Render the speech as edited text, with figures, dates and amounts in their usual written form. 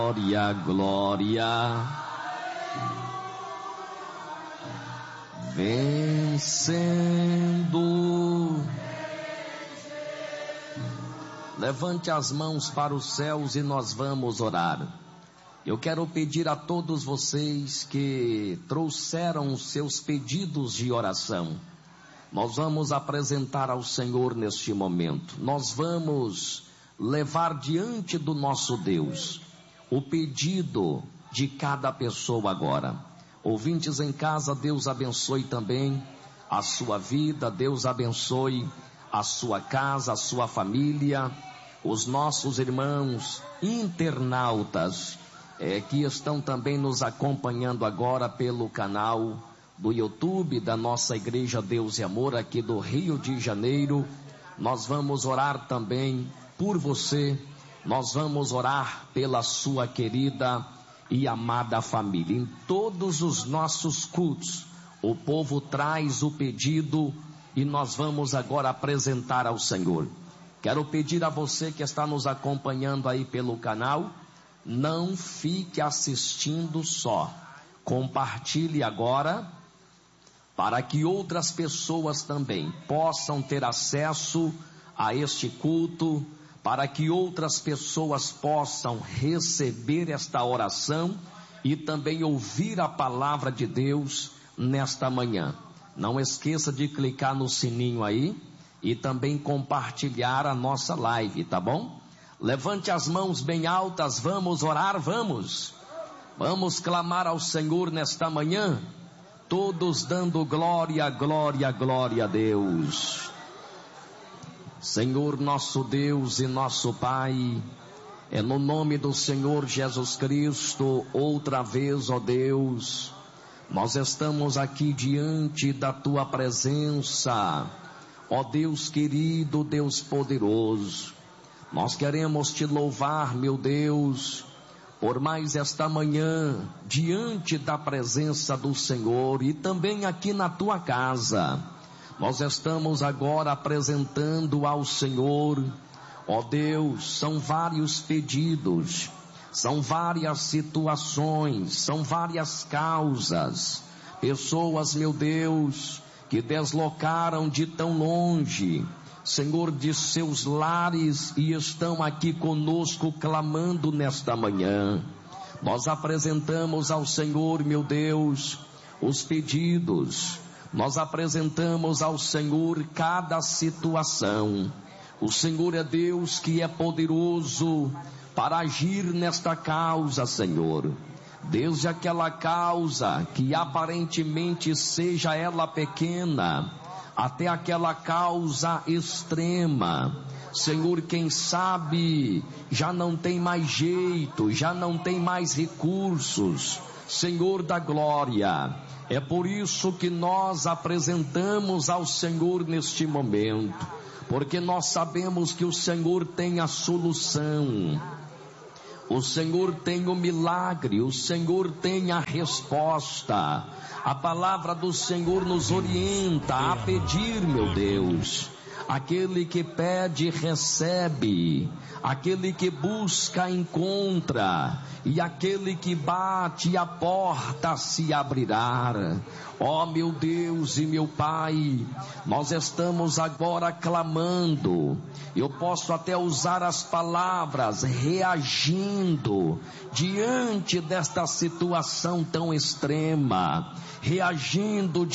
Glória, glória, vencendo. Levante as mãos para os céus e nós vamos orar. Eu quero pedir a todos vocês que trouxeram os seus pedidos de oração. Nós vamos apresentar ao Senhor neste momento. Nós vamos levar diante do nosso Deus o pedido de cada pessoa agora. Ouvintes em casa, Deus abençoe também a sua vida, Deus abençoe a sua casa, a sua família, os nossos irmãos internautas que estão também nos acompanhando agora pelo canal do YouTube da nossa Igreja Deus e Amor aqui do Rio de Janeiro. Nós vamos orar também por você, nós vamos orar pela sua querida e amada família. Em todos os nossos cultos, o povo traz o pedido e nós vamos agora apresentar ao Senhor. Quero pedir a você que está nos acompanhando aí pelo canal, não fique assistindo só. Compartilhe agora, para que outras pessoas também possam ter acesso a este culto, para que outras pessoas possam receber esta oração e também ouvir a palavra de Deus nesta manhã. Não esqueça de clicar no sininho aí e também compartilhar a nossa live, tá bom? Levante as mãos bem altas, vamos orar, vamos clamar ao Senhor nesta manhã, todos dando glória, glória, glória a Deus. Senhor nosso Deus e nosso Pai, é no nome do Senhor Jesus Cristo, outra vez, ó Deus, nós estamos aqui diante da Tua presença, ó Deus querido, Deus poderoso. Nós queremos Te louvar, meu Deus, por mais esta manhã, diante da presença do Senhor e também aqui na Tua casa. Nós estamos agora apresentando ao Senhor, ó Deus, são vários pedidos, são várias situações, são várias causas, pessoas, meu Deus, que deslocaram de tão longe, Senhor, de seus lares e estão aqui conosco clamando nesta manhã. Nós apresentamos ao Senhor, meu Deus, os pedidos. Nós apresentamos ao Senhor cada situação. O Senhor é Deus que é poderoso para agir nesta causa, Senhor. Desde aquela causa que aparentemente seja ela pequena, até aquela causa extrema. Senhor, quem sabe já não tem mais jeito, já não tem mais recursos. Senhor da glória, é por isso que nós apresentamos ao Senhor neste momento, porque nós sabemos que o Senhor tem a solução, o Senhor tem o milagre, o Senhor tem a resposta. A palavra do Senhor nos orienta a pedir, meu Deus. Aquele que pede, recebe. Aquele que busca, encontra. E aquele que bate, a porta se abrirá. Ó meu Deus e meu Pai, nós estamos agora clamando. Eu posso até usar as palavras reagindo diante desta situação tão extrema, reagindo